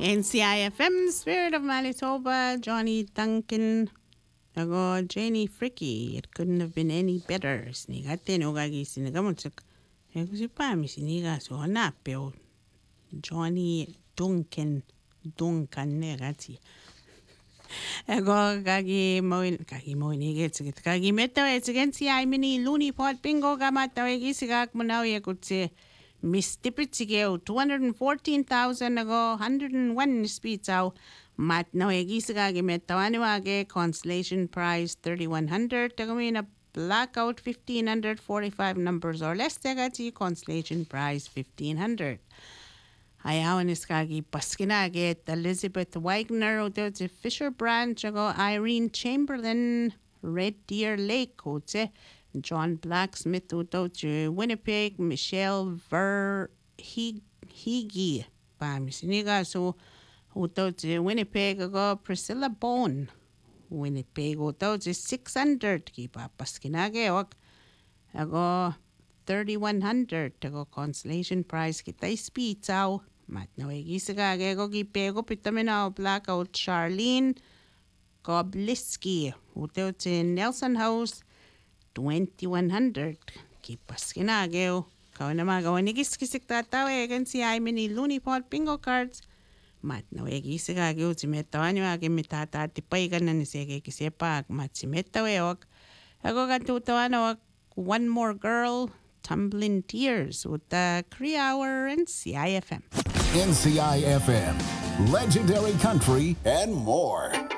NCIFM, Spirit of Manitoba, Johnny Duncan, ago Janie Fricky. It couldn't have been any better. Snigate no gagi sinigamutsuk. Ego si pa mi siniga so hanapyo. Johnny Duncan negati. Ego gagi mo inigit. Gagi meta it's I mini loony pot bingo gamata gisigak manawi kutse. Miss Tipitsigeo, 214,000 ago, 101 speedsau. Mat no egisagagi metawaniwage, consolation prize 3,100. Tagamina blackout 1,545 numbers or less. Tagati consolation prize 1,500. Ayawan iskagi paskinage Elizabeth Wagner, otote Fisher Branch ago, Irene Chamberlain, Red Deer Lake, otote. John Blacksmith utoche Winnipeg, Michelle Verhege, Siniga so utoche Winnipeg ago Priscilla Bone, Winnipeg utoche 600 kipa paskinage ok ago 3,100 ago consolation prize kita speedsau mat no egisagage go gipego pitamina blackout Charlene Gobliski utoche Nelson House 2,100. Kipas kinageo. Kau na magawa ni kiskisik tatawe si ay mini loony pot bingo cards. Mat na wegi sigageo si metawa nyo agi mitata tipay ka na nisege kisipak mat si metawe wak. Ako katutawa na wak one more girl. Tumbling Tears with the Cree Hour and CIFM. NCIFM, legendary country and more.